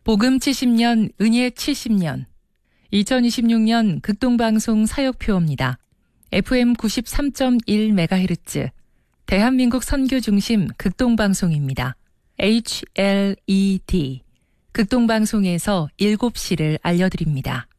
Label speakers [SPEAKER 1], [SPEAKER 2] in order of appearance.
[SPEAKER 1] 복음 70년, 은혜 70년. 2026년 극동방송 사역표입니다. FM 93.1MHz. 대한민국 선교 중심 극동방송입니다. HLED. 극동방송에서 7시를 알려드립니다.